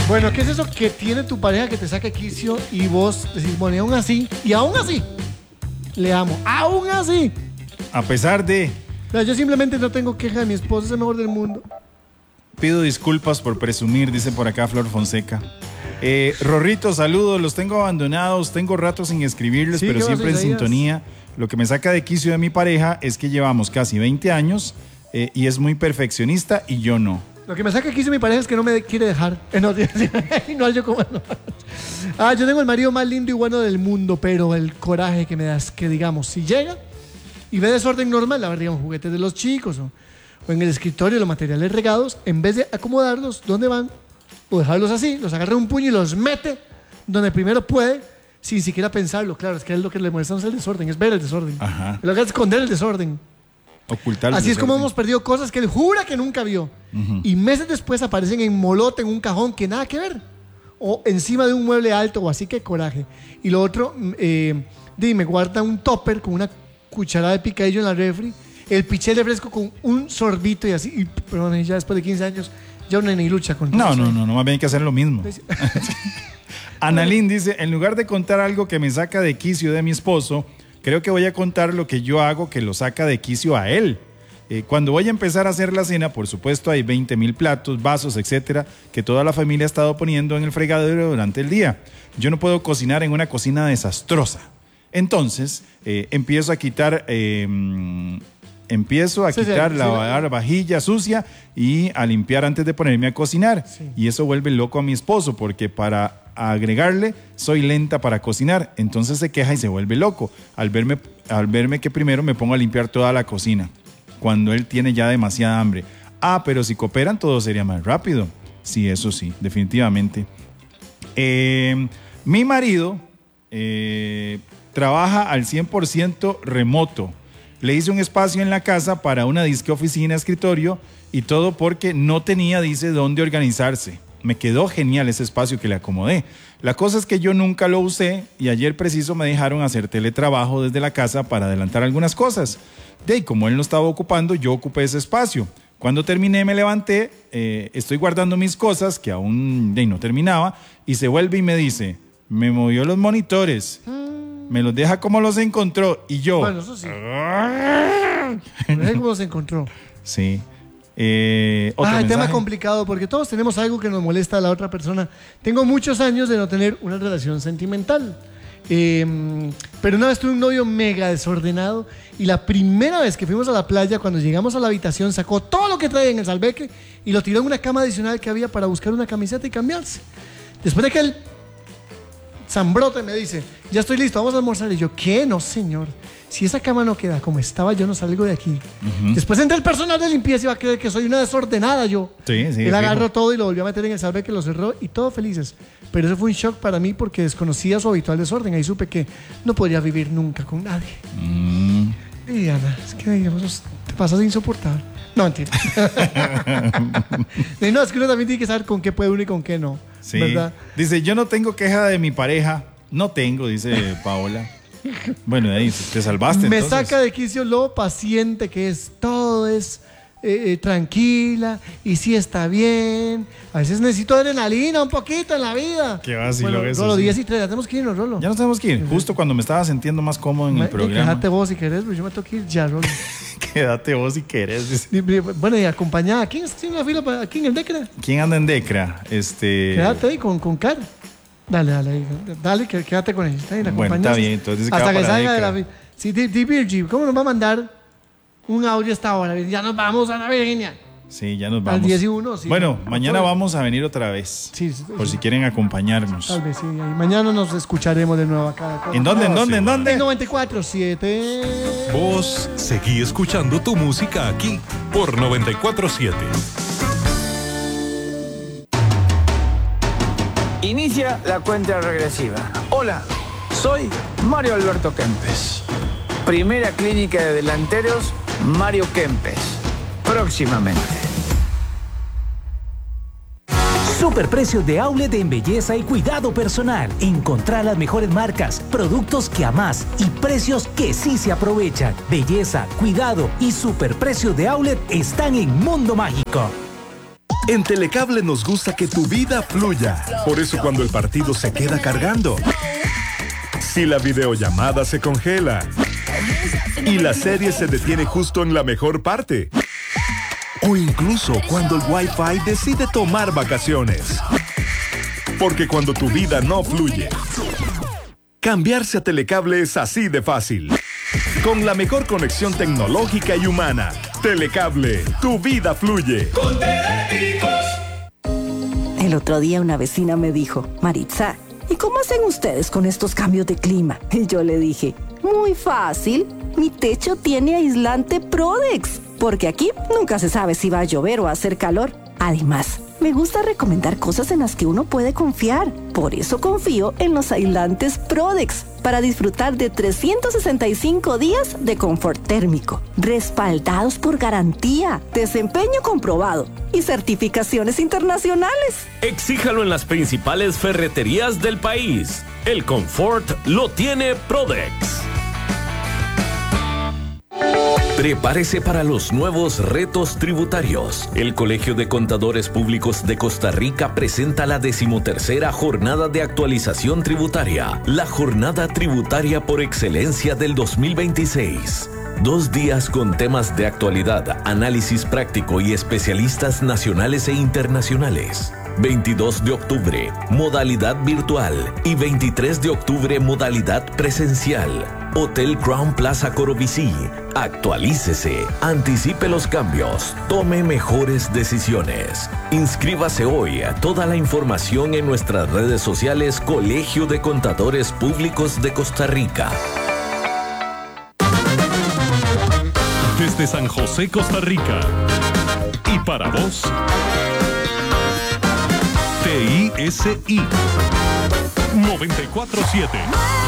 Bueno, ¿qué es eso que tiene tu pareja que te saca de quicio y vos decís, bueno, y aún así, le amo, aún así? A pesar de... Yo simplemente no tengo queja de mi esposo, es el mejor del mundo. Pido disculpas por presumir, dice por acá Flor Fonseca. Rorrito, saludos, los tengo abandonados, tengo rato sin escribirles, sí, pero siempre en sintonía. Lo que me saca de quicio de mi pareja es que llevamos casi 20 años y es muy perfeccionista y yo no. Lo que me saca de quicio de mi pareja es que no me quiere dejar. No, yo como no. Yo tengo el marido más lindo y bueno del mundo, pero el coraje que me da es que, digamos, si llega y ve desorden normal, la verdad, digamos, juguetes de los chicos o en el escritorio los materiales regados, en vez de acomodarlos, ¿dónde van? O dejarlos así, los agarra un puño y los mete donde primero puede, sin siquiera pensarlo. Claro, es que es lo que le molesta es el desorden, es ver el desorden. Ajá. Lo que es esconder el desorden. Ocultar el Así desorden. es como hemos perdido cosas que él jura que nunca vio. Y meses después aparecen en molote, en un cajón que nada que ver. O encima de un mueble alto, o así, que coraje. Y lo otro, me guarda un topper con una cucharada de picadillo en la refri, el pichel de fresco con un sorbito y así. Y, perdón, ya después de 15 años, ya uno ni lucha con No, más bien hay que hacer lo mismo. Annalyn dice, en lugar de contar algo que me saca de quicio de mi esposo, creo que voy a contar lo que yo hago que lo saca de quicio a él. Cuando voy a empezar a hacer la cena, por supuesto hay 20,000 platos, vasos, etcétera, que toda la familia ha estado poniendo en el fregadero durante el día. Yo no puedo cocinar en una cocina desastrosa. Entonces, empiezo a quitar la vajilla sucia y a limpiar antes de ponerme a cocinar. Sí. Y eso vuelve loco a mi esposo, porque para agregarle, soy lenta para cocinar. Entonces se queja y se vuelve loco al verme que primero me pongo a limpiar toda la cocina, cuando él tiene ya demasiada hambre. Pero si cooperan todo sería más rápido. Sí, eso sí, definitivamente. Mi marido trabaja al 100% remoto. Le hice un espacio en la casa para una disque oficina, escritorio y todo, porque no tenía, dice, dónde organizarse. Me quedó genial ese espacio que le acomodé. La cosa es que yo nunca lo usé y ayer preciso me dejaron hacer teletrabajo desde la casa para adelantar algunas cosas. Como él no estaba ocupando, yo ocupé ese espacio. Cuando terminé me levanté, estoy guardando mis cosas que aún no terminaba, y se vuelve y me dice, me movió los monitores, me los deja como los encontró, y yo... Bueno, eso sí. ¿Cómo los encontró? Sí. El tema complicado, porque todos tenemos algo que nos molesta a la otra persona. Tengo muchos años de no tener una relación sentimental, pero una vez tuve un novio mega desordenado, y la primera vez que fuimos a la playa, cuando llegamos a la habitación, sacó todo lo que traía en el salveque y lo tiró en una cama adicional que había para buscar una camiseta y cambiarse. Después de que él zambrote me dice, ya estoy listo, vamos a almorzar. Y yo, ¿qué? No, señor. Si esa cama no queda como estaba, yo no salgo de aquí. Después entra el personal de limpieza y va a creer que soy una desordenada yo. Sí, él agarró todo y lo volvió a meter en el salveque, lo cerró y todos felices. Pero eso fue un shock para mí porque desconocía su habitual desorden. Ahí supe que no podría vivir nunca con nadie. Y Ana, es que digamos, te pasas insoportable. No, mentira. No, es que uno también tiene que saber con qué puede uno y con qué no. Sí. ¿Verdad? Dice, yo no tengo queja de mi pareja. No tengo, dice Paola. Bueno, ahí te salvaste. Me saca de quicio lo paciente que es. Todo es tranquila y sí está bien. A veces necesito adrenalina un poquito en la vida. Qué vacilo eso. Rolo, 10 y 3, ya tenemos que irnos, Rolo. Ya nos tenemos que ir, justo cuando me estaba sintiendo más cómodo en el programa. Quédate vos si querés, pero yo me tengo que ir ya, Rolo. Quédate vos si querés. Bueno, y acompañada. ¿Quién está en la fila aquí en el DECRA? ¿Quién anda en DECRA? Quédate ahí con Car. Dale, quédate con ella. Está ahí, la bueno, está bien, entonces hasta que salga de la fila. Sí, Virgil, ¿cómo nos va a mandar un audio hasta ahora? Ya nos vamos a la Virginia. Sí, ya nos vamos. Al 10 y 1, sí. Bueno, mañana vamos a venir otra vez. Sí, por si quieren acompañarnos. Tal vez sí. Mañana nos escucharemos de nuevo acá. ¿En dónde? ¿En 94.7. Vos seguí escuchando tu música aquí por 94.7. Inicia la cuenta regresiva. Hola, soy Mario Alberto Kempes. Primera clínica de delanteros, Mario Kempes. Próximamente. Superprecios de outlet en belleza y cuidado personal. Encontrá las mejores marcas, productos que amás y precios que sí se aprovechan. Belleza, cuidado y superprecios de outlet están en Mundo Mágico. En Telecable nos gusta que tu vida fluya. Por eso cuando el partido se queda cargando, si la videollamada se congela y la serie se detiene justo en la mejor parte, o incluso cuando el Wi-Fi decide tomar vacaciones. Porque cuando tu vida no fluye, cambiarse a Telecable es así de fácil. Con la mejor conexión tecnológica y humana. Telecable, tu vida fluye. Con Telefónicos. El otro día una vecina me dijo, Maritza, ¿y cómo hacen ustedes con estos cambios de clima? Y yo le dije, muy fácil, mi techo tiene aislante Prodex, porque aquí nunca se sabe si va a llover o a hacer calor. Además, me gusta recomendar cosas en las que uno puede confiar. Por eso confío en los aislantes Prodex, para disfrutar de 365 días de confort térmico, respaldados por garantía, desempeño comprobado y certificaciones internacionales. Exíjalo en las principales ferreterías del país. El confort lo tiene Prodex. Prepárese para los nuevos retos tributarios. El Colegio de Contadores Públicos de Costa Rica presenta la 13ª Jornada de Actualización Tributaria, la jornada tributaria por excelencia del 2026. 2 días con temas de actualidad, análisis práctico y especialistas nacionales e internacionales. 22 de octubre, modalidad virtual, y 23 de octubre, modalidad presencial. Hotel Crown Plaza Corobicí. Actualícese, anticipe los cambios, tome mejores decisiones. Inscríbase hoy. Toda la información en nuestras redes sociales Colegio de Contadores Públicos de Costa Rica. Desde San José, Costa Rica. Y para vos, TISI 94.7.